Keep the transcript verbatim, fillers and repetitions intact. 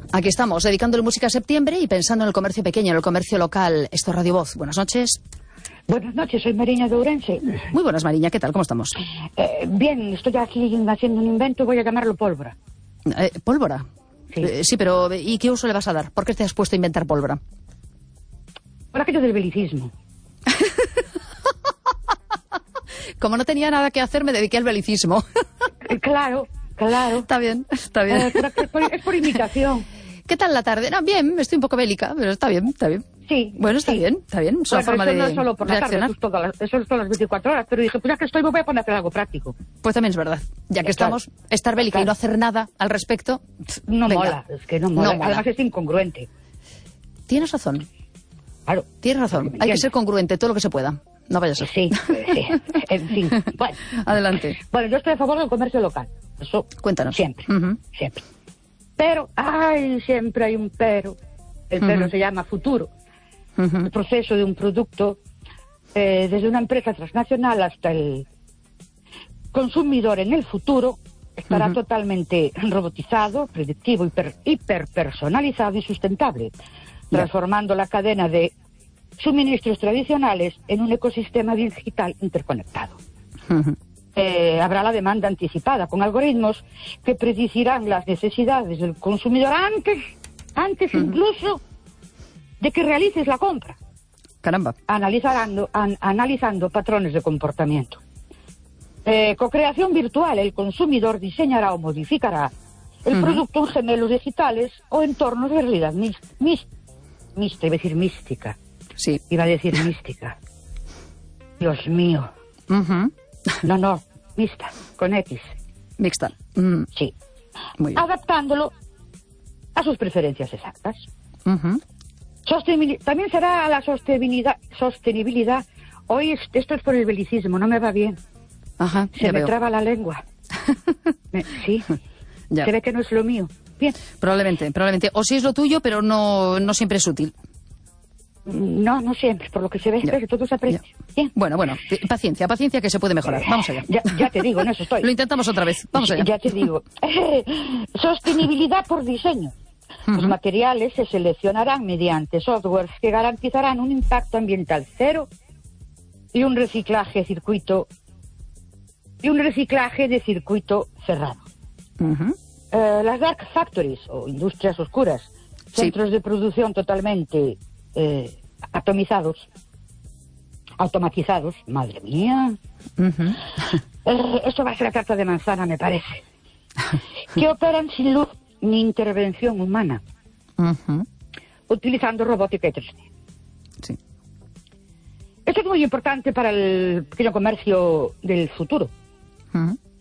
Aquí estamos, dedicándole música a septiembre y pensando en el comercio pequeño, en el comercio local. Esto es Radio Voz. Buenas noches. Buenas noches, soy Mariña de Ourense. Muy buenas, Mariña. ¿Qué tal? ¿Cómo estamos? Eh, bien, estoy aquí haciendo un invento, voy a llamarlo pólvora. Eh, ¿Pólvora? Sí. Eh, sí, pero ¿y qué uso le vas a dar? ¿Por qué te has puesto a inventar pólvora? Por aquello del belicismo. Como no tenía nada que hacer, me dediqué al belicismo. Eh, claro, claro. Está bien, está bien. Eh, por, por, es por imitación. ¿Qué tal la tarde? No, bien, estoy un poco bélica, pero está bien, está bien. Sí. Bueno, está sí. bien, está bien. Es una bueno, forma eso de no es solo por la tarde, reaccionar. eso es, todas las, eso es todas las veinticuatro horas, pero dije, pues ya que estoy, me voy a poner a hacer algo práctico. Pues también es verdad. Ya que Claro. estamos, estar bélica Claro. y no hacer nada al respecto, pff, No venga. mola, es que no mola. No mola. Además es incongruente. Tienes razón, Claro. tienes razón. Me Hay que entiendes. ser congruente todo lo que se pueda. No vayas a ser. Sí, eh, sí. En fin. Bueno. Adelante. Bueno, yo estoy a favor del comercio local. Eso Cuéntanos. siempre. Ujú. Siempre. Pero, ay, siempre hay un pero. El pero Ujú. se llama futuro. Ujú. El proceso de un producto, eh, desde una empresa transnacional hasta el consumidor en el futuro, estará Ujú. totalmente robotizado, predictivo, hiper, hiperpersonalizado y sustentable, Ya. transformando la cadena de suministros tradicionales en un ecosistema digital interconectado. Ujú. Eh, habrá la demanda anticipada con algoritmos que predecirán las necesidades del consumidor antes, antes Ujú. incluso de que realices la compra, Caramba. analizando, an- analizando patrones de comportamiento. Eh, co-creación virtual, el consumidor diseñará o modificará el Ujú. producto en gemelos digitales o entornos de realidad mis, mis, mixta, iba a decir mística, Sí. iba a decir mística. Dios mío. Ujú. No, no, mixta, con X, Mixta. Mm, sí. Muy bien. Adaptándolo a sus preferencias exactas. Ujú. Sostenibil- También será la sostenibilidad, sostenibilidad. Hoy es- esto es por el belicismo, no me va bien. Ajá, Se ya me veo. traba la lengua. Me- sí, Ya. se ve que no es lo mío. Bien, Probablemente, probablemente. O sí es lo tuyo, pero no, no siempre es útil. no, no siempre, por lo que se ve, Ya. pero todo se aprende. Ya. Bien. Bueno, bueno, eh, paciencia, paciencia que se puede mejorar. Vamos allá. Ya, ya te digo, en eso estoy. Lo intentamos otra vez. Vamos allá. Ya te digo. Sostenibilidad por diseño. Los Ujú. materiales se seleccionarán mediante softwares que garantizarán un impacto ambiental cero y un reciclaje circuito y un reciclaje de circuito cerrado. Ujú. Eh, las dark factories o industrias oscuras, Sí. centros de producción totalmente eh, atomizados, automatizados, madre mía. Ujú. Eh, esto va a ser la tarta de manzana, me parece. Que operan sin luz ni intervención humana, Ujú. utilizando robótica y tres D. Sí. Esto es muy importante para el pequeño comercio del futuro. Ujú.